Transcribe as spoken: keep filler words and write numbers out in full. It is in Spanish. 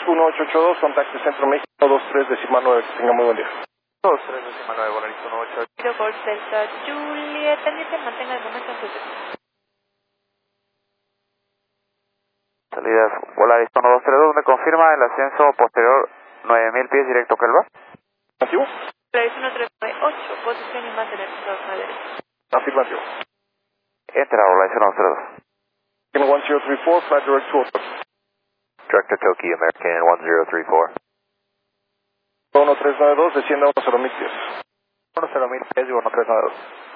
uno ocho ocho dos, contacte Centro México dos tres decimal nueve, que tenga muy buen día. dos tres decimal nueve, Volaris uno ocho ocho. Zero Golf Delta Juliet, pendiente, mantenga el momento en tu Salida Volaris uno dos tres dos, me confirma el ascenso posterior nueve mil pies directo Kelva. ¿Afirmativo? Volaris uno tres nueve ocho, posición y mantener control a la derecha. Afirmativo. Entra Volaris uno dos tres dos. American one zero three four, flight direct to Osaka. Direct to Tokyo, American one zero three four. uno tres nueve dos, descienda a uno cero mil pies. uno cero mil pies y uno tres nueve dos.